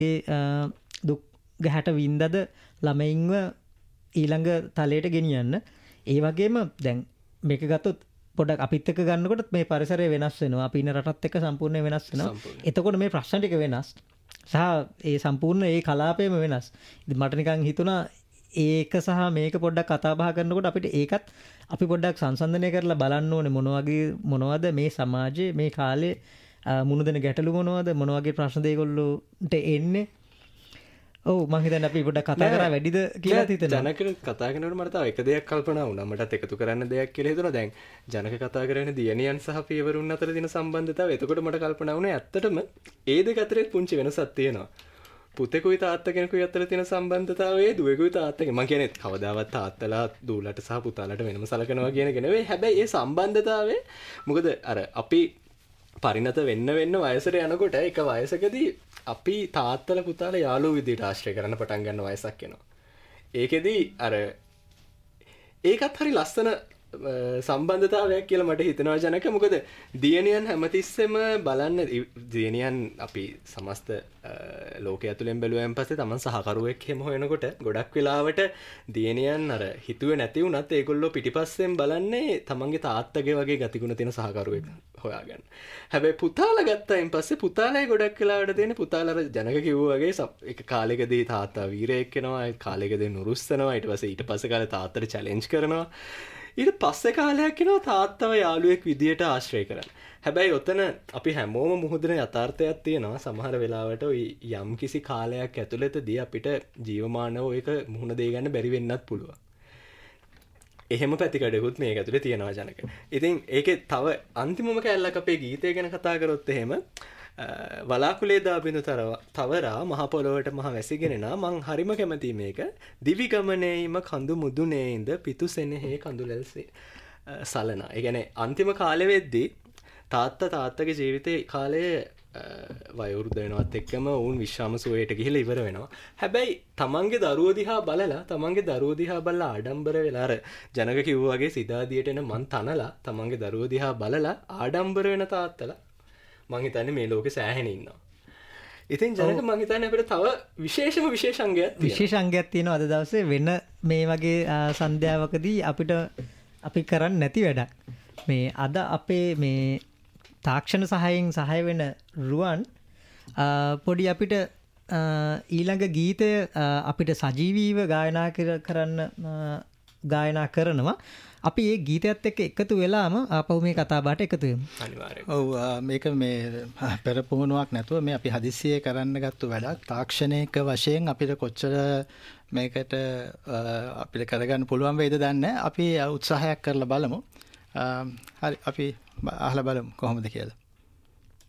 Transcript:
දුක් ගැහැට වින්දද ළමයින්ව ඊළඟ තලයට ගෙනියන්න. ඒ වගේම දැන් මේක ගත්තොත් පොඩක් අපිත් එක්ක ගන්නකොට මේ පරිසරය වෙනස් වෙනවා. අපි ඉන්න රටත් එක්ක සම්පූර්ණයෙන් වෙනස් වෙනවා. එතකොට මේ ප්‍රශ්න ටික වෙනස්. සහ ඒ සම්පූර්ණ ඒ කලාපයම වෙනස්. ඉතින් මට නිකන් හිතුණා ඒක සහ මේක පොඩ්ඩක් කතා බහ කරනකොට අපිට ඒකත් අපි පොඩ්ඩක් සංසන්දනය කරලා බලන්න ඕනේ මොනවද මේ සමාජයේ මේ කාලේ මුණදෙන ගැටලු මොන වගේ ප්‍රශ්න දෙයගොල්ලෝට එන්නේ. ඔව් මම හිතන්නේ අපි පොඩ්ඩක් කතා කරා වැඩිද කියලා හිතනවා. ජනක කතා කරනකොට මට තව එක දෙයක් කල්පනා වුණා. මටත් එකතු කරන්න දෙයක් කියලා හිතුණා. දැන් ජනක කතා කරන්නේ දියණියන් සහ පියවරුන් අතර තියෙන සම්බන්ධතාවය. එතකොට මට කල්පනා වුණේ ඇත්තටම ඒ දෙක අතරේ පුංචි වෙනසක් තියෙනවා. පුතෙකුයි තාත්තා කෙනෙකුයි අතර තියෙන සම්බන්ධතාවයේ දුවෙකුයි තාත්තගේ මම කියන්නේ කවදාවත් තාත්තලා දූලට සහ පුතාලට වෙනම සලකනවා කියන එක නෙවෙයි. හැබැයි ඒ සම්බන්ධතාවය මොකද අර අපි පරිණත වෙන්න වයසට යනකොට එක වයසකදී අපි තාත්තලා පුතාලා යාළුවෝ විදිහට ආශ්‍රය කරන්න පටන් ගන්න වයසක් එනවා. ඒකෙදී අර ඒකත් හරි ලස්සන සම්බන්ධතාවයක් කියලා මට හිතෙනවා ජනක. මොකද දියණියන් හැමතිස්සෙම බලන්න දියණියන් අපි සමස්ත ලෝකයේ ඇතුලෙන් බැලුවෙන් පස්සේ තමන් සහකරුවෙක් හැම හොයනකොට ගොඩක් වෙලාවට දියණියන් අර හිතුවේ නැති වුණත් ඒගොල්ලෝ පිටිපස්සෙන් බලන්නේ තමන්ගේ තාත්තගේ වගේ ගතිගුණ තියෙන සහකරුවෙක් හොයාගන්න. හැබැයි පුතාලා ගත්තයින් පස්සේ පුතාලයි ගොඩක් වෙලාවට තියෙන පුතාලා අර ජනක කිව්වා වගේ එක කාලෙකදී තාත්තා වීරයෙක් වෙනවා, කාලෙකදී නුරුස්සනවා, ඊට පස්සේ කාලේ තාත්තට චැලෙන්ජ් කරනවා. ඊට පස්සේ කාලයක් යනවා තාත්තව යාළුවෙක් විදියට ආශ්‍රය කරන්න. හැබැයි ඔතන අපි හැමෝම මුහුදන යථාර්ථයක් තියෙනවා. සමහර වෙලාවට ওই යම් කිසි කාලයක් ඇතුළතදී අපිට ජීවමානව ඒක මුහුණ දෙය ගන්න බැරි වෙන්නත් පුළුවන්. එහෙම පැතිකඩකුත් මේක ඇතුලේ තියෙනවා ජනක. ඉතින් ඒකේ තව අන්තිමම කැලලක් අපේ ගීතය ගැන කතා කරොත් එහෙම වලාකුලේ දාබිඳු තවරා මහ පොළොවට මහ වැසිගෙනනා මං හරිම කැමති මේක දිවි ගමනේයිම කඳු මුදුනේින්ද පිතු සෙනෙහේ කඳුලැල්සේ සලනා. ඒ කියන්නේ අන්තිම කාලෙ වෙද්දී තාත්තගේ ජීවිතේ කාලයේ වයෝවෘද්ධ වෙනවත් එක්කම වුන් විශ්‍රාම සුවයට ගිහිල්ලා ඉවර වෙනවා. හැබැයි තමන්ගේ දරුවෝ දිහා බලලා ආඩම්බර වෙලා අර ජනක කිව්වා වගේ සිතාදියට එන මං තනලා තමන්ගේ දරුවෝ දිහා බලලා ආඩම්බර වෙන තාත්තලා මං හිතන්නේ මේ ලෝකේ සෑහෙන ඉන්නවා. ඉතින් ජනක මං හිතන්නේ අපිට තව විශේෂාංගයක් තියෙනවා අද දවසේ වෙන මේ වගේ සන්ධ්‍යාවකදී අපි කරන්නේ නැති වැඩක්. මේ අද අපේ මේ තාක්ෂණ සහයෙන් සහය වෙන රුවන් පොඩි අපිට ඊළඟ ගීතය අපිට සජීවීව ගායනා කරනවා. අපි ඒ ගීතයත් එක්ක එකතු වෙලාම ආපහු මේ කතා බහට එකතු වෙමු. අනිවාර්යයෙන්. ඔව් මේක මේ පෙරපුහුණුවක් නැතුව මේ අපි හදිස්සියේ කරන්න ගත්ත වැඩක්. තාක්ෂණික වශයෙන් අපිට කොච්චර මේකට අපිට කරගන්න පුළුවන් වේද දන්නේ. අපි උත්සාහයක් කරලා බලමු. හරි අපි අහලා බලමු කොහොමද කියලා.